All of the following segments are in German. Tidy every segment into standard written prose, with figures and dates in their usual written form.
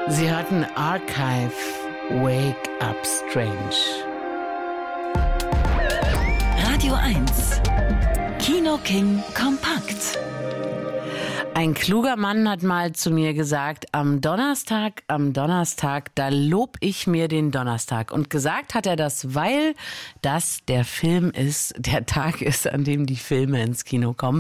Sie hörten Archive, Wake Up Strange. Radio 1, Kino King kompakt. Ein kluger Mann hat mal zu mir gesagt, am Donnerstag, da lob ich mir den Donnerstag. Und gesagt hat er das, weil das der Tag ist, an dem die Filme ins Kino kommen.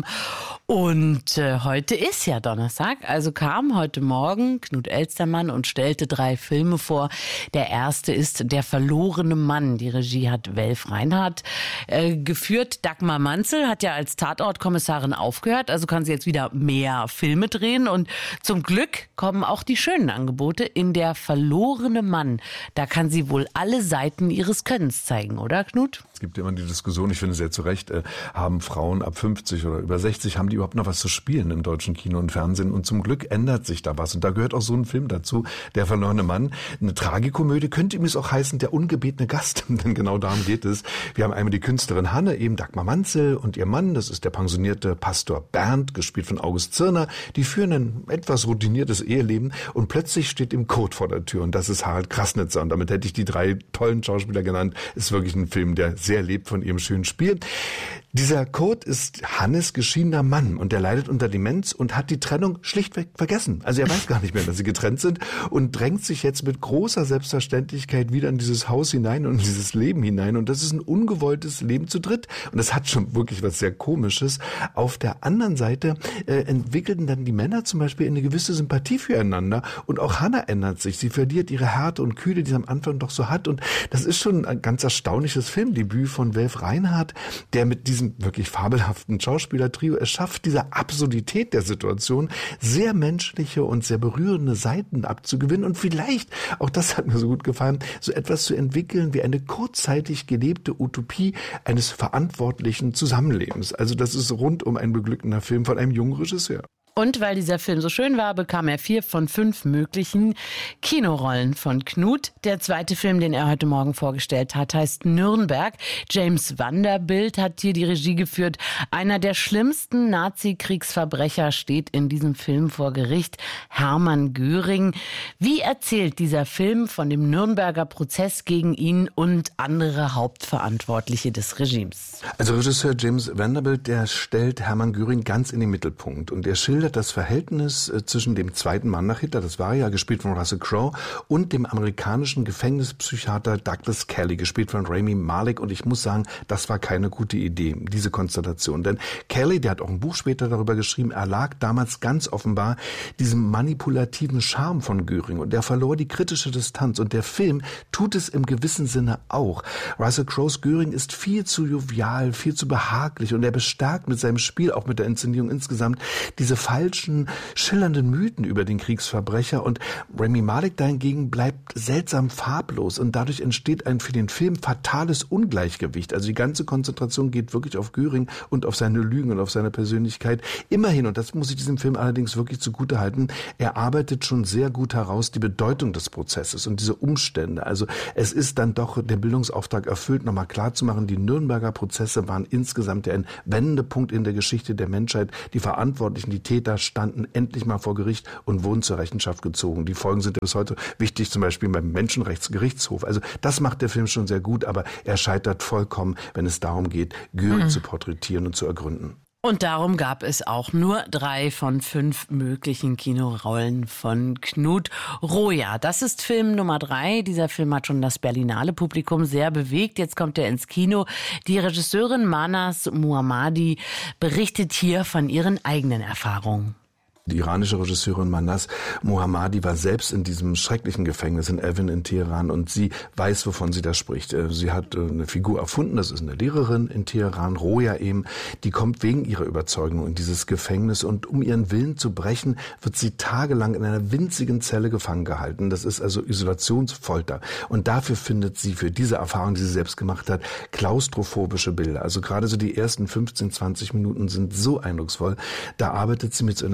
Und heute ist ja Donnerstag, also kam heute Morgen Knut Elstermann und stellte 3 Filme vor. Der erste ist Der verlorene Mann. Die Regie hat Welf Reinhardt geführt. Dagmar Manzel hat ja als Tatortkommissarin aufgehört, also kann sie jetzt wieder mehr Filme drehen. Und zum Glück kommen auch die schönen Angebote in Der verlorene Mann. Da kann sie wohl alle Seiten ihres Könnens zeigen, oder Knut? Es gibt immer die Diskussion, ich finde sehr zu Recht, haben Frauen ab 50 oder über 60, haben die überhaupt noch was zu spielen im deutschen Kino und Fernsehen? Und zum Glück ändert sich da was. Und da gehört auch so ein Film dazu, Der verlorene Mann. Eine Tragikomödie, könnte übrigens auch heißen, Der ungebetene Gast, denn genau darum geht es. Wir haben einmal die Künstlerin Hanne, eben Dagmar Manzel, und ihr Mann, das ist der pensionierte Pastor Bernd, gespielt von August Zirner. Die führen ein etwas routiniertes Eheleben und plötzlich steht im Code vor der Tür und das ist Harald Krasnitzer. Und damit hätte ich die 3 tollen Schauspieler genannt. Ist wirklich ein Film, der sehr lebt von ihrem schönen Spiel. Dieser Code ist Hannes geschiedener Mann und der leidet unter Demenz und hat die Trennung schlichtweg vergessen. Also er weiß gar nicht mehr, dass sie getrennt sind und drängt sich jetzt mit großer Selbstverständlichkeit wieder in dieses Haus hinein und in dieses Leben hinein. Und das ist ein ungewolltes Leben zu dritt. Und das hat schon wirklich was sehr Komisches. Auf der anderen Seite entwickelten dann die Männer zum Beispiel eine gewisse Sympathie füreinander und auch Hanna ändert sich. Sie verliert ihre Härte und Kühle, die sie am Anfang doch so hat. Und das ist schon ein ganz erstaunliches Filmdebüt von Welf Reinhardt, der mit diesem wirklich fabelhaften Schauspielertrio es schafft, dieser Absurdität der Situation sehr menschliche und sehr berührende Seiten abzugewinnen und vielleicht, auch das hat mir so gut gefallen, so etwas zu entwickeln wie eine kurzzeitig gelebte Utopie eines verantwortlichen Zusammenlebens. Also das ist rund um ein beglückender Film von einem jungen Regisseur. Und weil dieser Film so schön war, bekam er 4 von 5 möglichen Kinorollen von Knut. Der zweite Film, den er heute Morgen vorgestellt hat, heißt Nürnberg. James Vanderbilt hat hier die Regie geführt. Einer der schlimmsten Nazi-Kriegsverbrecher steht in diesem Film vor Gericht, Hermann Göring. Wie erzählt dieser Film von dem Nürnberger Prozess gegen ihn und andere Hauptverantwortliche des Regimes? Also Regisseur James Vanderbilt, der stellt Hermann Göring ganz in den Mittelpunkt und er schildert das Verhältnis zwischen dem zweiten Mann nach Hitler, das war ja gespielt von Russell Crowe, und dem amerikanischen Gefängnispsychiater Douglas Kelly, gespielt von Rami Malek. Und ich muss sagen, das war keine gute Idee, diese Konstellation. Denn Kelly, der hat auch ein Buch später darüber geschrieben, erlag damals ganz offenbar diesem manipulativen Charme von Göring und er verlor die kritische Distanz. Und der Film tut es im gewissen Sinne auch. Russell Crowes Göring ist viel zu jovial, viel zu behaglich und er bestärkt mit seinem Spiel, auch mit der Inszenierung insgesamt, diese falschen, schillernden Mythen über den Kriegsverbrecher und Rami Malek dahingegen bleibt seltsam farblos und dadurch entsteht ein für den Film fatales Ungleichgewicht. Also die ganze Konzentration geht wirklich auf Göring und auf seine Lügen und auf seine Persönlichkeit. Immerhin, und das muss ich diesem Film allerdings wirklich zugutehalten, er arbeitet schon sehr gut heraus die Bedeutung des Prozesses und diese Umstände. Also es ist dann doch der Bildungsauftrag erfüllt, nochmal klarzumachen, die Nürnberger Prozesse waren insgesamt ein Wendepunkt in der Geschichte der Menschheit. Die Verantwortlichen, die Täter standen endlich mal vor Gericht und wurden zur Rechenschaft gezogen. Die Folgen sind bis heute wichtig, zum Beispiel beim Menschenrechtsgerichtshof. Also das macht der Film schon sehr gut, aber er scheitert vollkommen, wenn es darum geht, Göring zu porträtieren und zu ergründen. Und darum gab es auch nur 3 von 5 möglichen Kinorollen von Knut Roja. Das ist Film Nummer 3. Dieser Film hat schon das Berlinale Publikum sehr bewegt. Jetzt kommt er ins Kino. Die Regisseurin Manas Mohammadi berichtet hier von ihren eigenen Erfahrungen. Die iranische Regisseurin Manas Mohammadi war selbst in diesem schrecklichen Gefängnis in Evin in Teheran und sie weiß, wovon sie da spricht. Sie hat eine Figur erfunden, das ist eine Lehrerin in Teheran, Roja eben, die kommt wegen ihrer Überzeugung in dieses Gefängnis und um ihren Willen zu brechen, wird sie tagelang in einer winzigen Zelle gefangen gehalten. Das ist also Isolationsfolter und dafür findet sie, für diese Erfahrung, die sie selbst gemacht hat, klaustrophobische Bilder. Also gerade so die ersten 15, 20 Minuten sind so eindrucksvoll. Da arbeitet sie mit so einer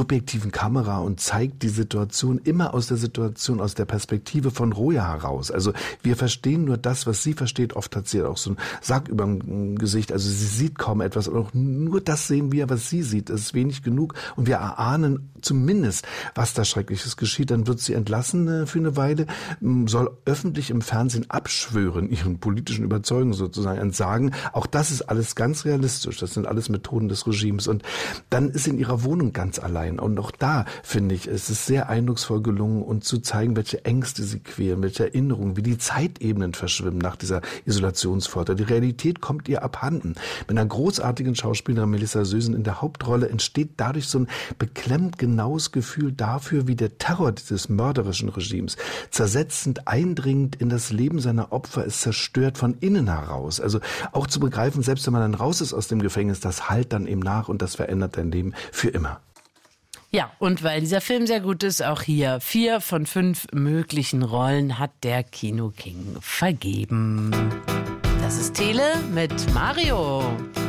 subjektiven Kamera und zeigt die Situation immer aus der Perspektive von Roja heraus. Also wir verstehen nur das, was sie versteht. Oft hat sie auch so einen Sack über dem Gesicht. Also sie sieht kaum etwas. Und auch nur das sehen wir, was sie sieht. Das ist wenig genug. Und wir erahnen zumindest, was da Schreckliches geschieht. Dann wird sie entlassen für eine Weile, soll öffentlich im Fernsehen abschwören, ihren politischen Überzeugungen sozusagen entsagen. Auch das ist alles ganz realistisch. Das sind alles Methoden des Regimes. Und dann ist sie in ihrer Wohnung ganz allein. Und auch da, finde ich, ist es sehr eindrucksvoll gelungen, uns zu zeigen, welche Ängste sie quälen, welche Erinnerungen, wie die Zeitebenen verschwimmen nach dieser Isolationsfolter. Die Realität kommt ihr abhanden. Mit einer großartigen Schauspielerin Melissa Sösen in der Hauptrolle entsteht dadurch so ein beklemmt genaues Gefühl dafür, wie der Terror dieses mörderischen Regimes zersetzend eindringend in das Leben seiner Opfer ist, zerstört von innen heraus. Also auch zu begreifen, selbst wenn man dann raus ist aus dem Gefängnis, das hallt dann eben nach und das verändert dein Leben für immer. Ja, und weil dieser Film sehr gut ist, auch hier 4 von 5 möglichen Rollen hat der Kino King vergeben. Das ist Tele mit Mario.